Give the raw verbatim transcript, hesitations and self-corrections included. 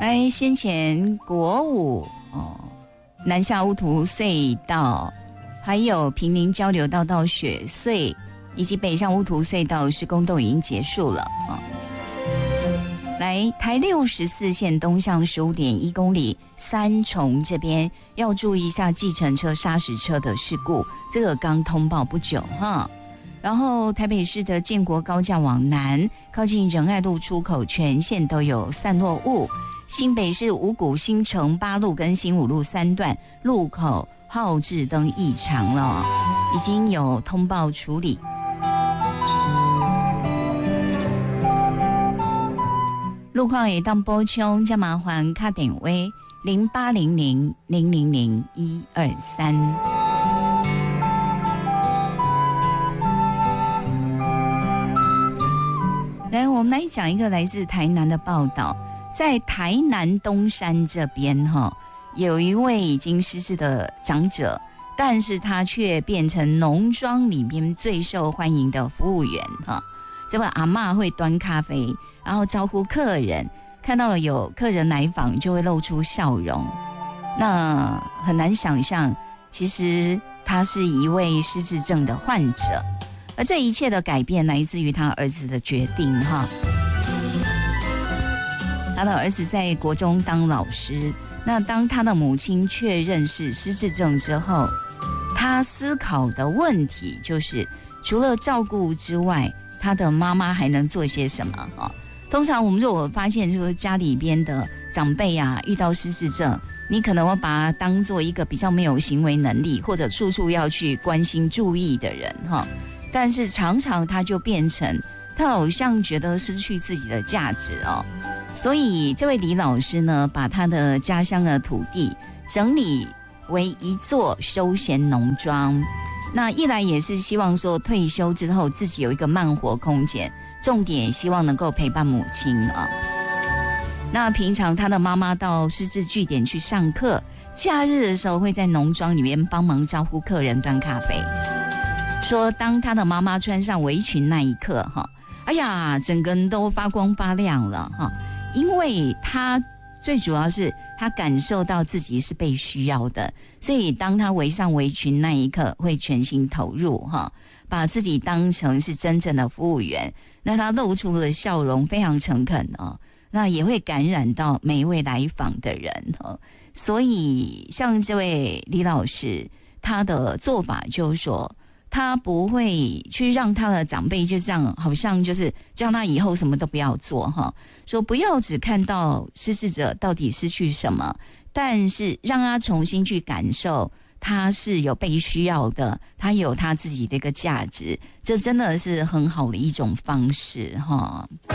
来，先前国五哦，南下乌图隧道，还有平宁交流道到雪隧，以及北上乌图隧道施工都已经结束了啊。来，台六十四线东向十五点一公里，三重这边要注意一下计程车砂石车的事故，这个刚通报不久哈。然后台北市的建国高架往南，靠近仁爱路出口全线都有散落物。新北市五股新城八路跟新五路三段路口号志灯异常了，已经有通报处理。路况也当补充，加麻烦卡点位零八零零零零零一二三。来，我们来讲一个来自台南的报道，在台南东山这边哈，有一位已经失智的长者，但是他却变成农庄里面最受欢迎的服务员哈。这位阿嬷会端咖啡，然后招呼客人，看到有客人来访就会露出笑容。那很难想象，其实他是一位失智症的患者，而这一切的改变来自于他儿子的决定哈。他的儿子在国中当老师，那当他的母亲确认是失智症之后，他思考的问题就是除了照顾之外，他的妈妈还能做些什么哈？通常我们如果发现就是家里边的长辈啊遇到失智症，你可能会把他当做一个比较没有行为能力或者处处要去关心注意的人哈，但是常常他就变成他好像觉得失去自己的价值哦。所以这位李老师呢，把他的家乡的土地整理为一座休闲农庄。那一来也是希望说退休之后自己有一个慢活空间，重点希望能够陪伴母亲啊。那平常他的妈妈到失智据点去上课，假日的时候会在农庄里面帮忙招呼客人端咖啡。说当他的妈妈穿上围裙那一刻哈，哎呀，整个人都发光发亮了哈，因为他最主要是他感受到自己是被需要的，所以当他围上围裙那一刻会全心投入哈，把自己当成是真正的服务员，那他露出了笑容，非常诚恳哦，那也会感染到每一位来访的人哦。所以像这位李老师，他的做法就是说，他不会去让他的长辈就这样，好像就是叫他以后什么都不要做哈，说不要只看到失智者到底失去什么，但是让他重新去感受他是有被需要的，他有他自己的一个价值，这真的是很好的一种方式哈。